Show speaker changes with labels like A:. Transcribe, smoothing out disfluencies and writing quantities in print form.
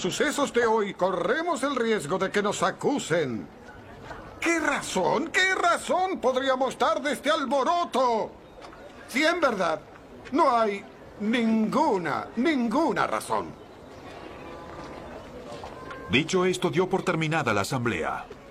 A: sucesos de hoy corremos el riesgo de que nos acusen. ¿Qué razón podríamos dar de este alboroto? Si en verdad no hay ninguna razón.
B: Dicho esto, dio por terminada la asamblea.